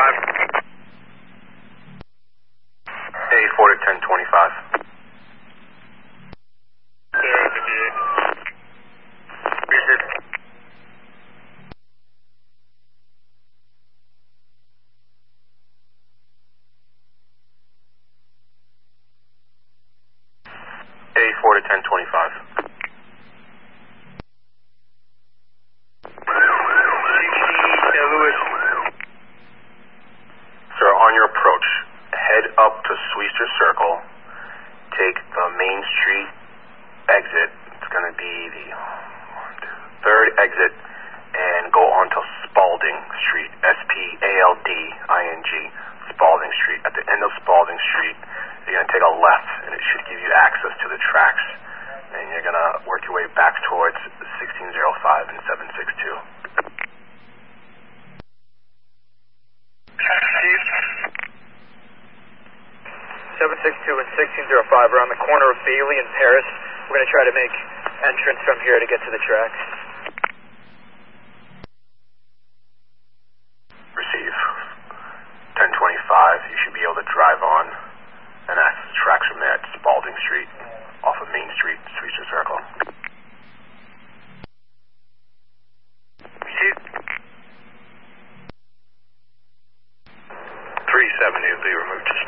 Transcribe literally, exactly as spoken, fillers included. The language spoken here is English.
twenty-five. A four to ten twenty-five. zero fifty-eight. Receive. A four to ten twenty-five. Sir, on your approach, head up to Sweester Circle, take the Main Street exit. It's going to be the one, two, third exit, and go on to Spalding Street, S P A L D I N G, Spalding Street. At the end of Spalding Street, you're going to take a left, and it should give you access to the tracks, and you're going to work your way back towards sixteen oh five and seven six two. seven six two and sixteen oh five. We're on the corner of Bailey and Paris. We're going to try to make entrance from here to get to the tracks. Receive. ten twenty-five, you should be able to drive on and access the tracks from there at Spalding Street, off of Main Street, Sweester Circle. Receive. three seventy will be removed to